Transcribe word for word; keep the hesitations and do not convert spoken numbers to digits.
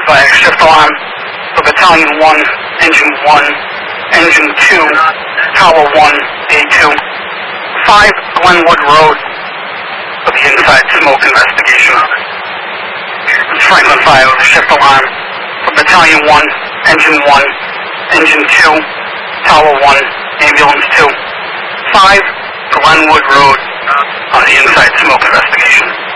by a shift alarm for Battalion one, Engine one, Engine two, Tower one, A two. five, Glenwood Road for the inside smoke investigation. Franklin Fire with a shift alarm for Battalion one, Engine one, Engine two, Tower one, Ambulance two. five, Glenwood Road on the inside smoke investigation.